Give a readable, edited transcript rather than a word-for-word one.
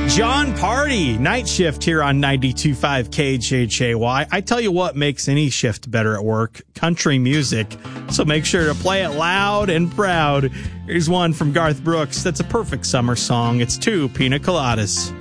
John Party, Night Shift here on 92.5 KJJY. I tell you what makes any shift better at work, country music. So make sure to play it loud and proud. Here's one from Garth Brooks that's a perfect summer song. It's 2 Pina Coladas.